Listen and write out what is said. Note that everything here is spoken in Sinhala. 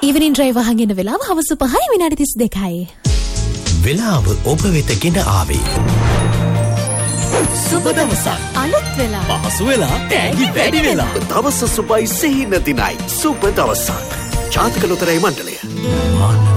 ඉවනින් ඩ්‍රයිව් අහන් එන වෙලාව හවස 5:32යි. වෙලාව ඔබ වෙත ගෙන ආවේ. සුබ දවසක්. අලුත් වෙලා. පහසු වෙලා. තෑගි වැඩි වෙලා. දවස සුබයි සිහින දිනයි. සුබ දවසක්. ජාතික ලොතරැයි මණ්ඩලය.